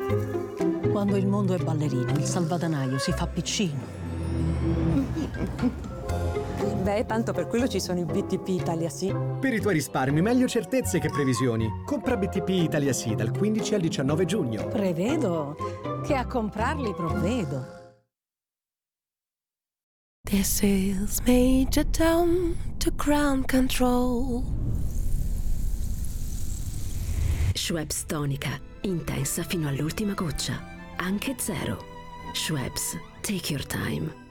Quando il mondo è ballerino, il salvadanaio si fa piccino. Beh, tanto per quello ci sono i BTP Italia Sì. Per i tuoi risparmi, meglio certezze che previsioni. Compra BTP Italia Sì dal 15 al 19 giugno. Prevedo che a comprarli provvedo. This is Major Tom to ground control. Schweppes tonica, intensa fino all'ultima goccia, anche zero. Schweppes, take your time.